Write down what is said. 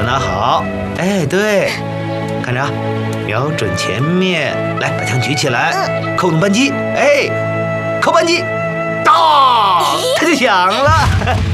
拿好。哎，对，看着啊，瞄准前面，来，把枪举起来，扣动扳机，哎，扣扳机，到，它就响了。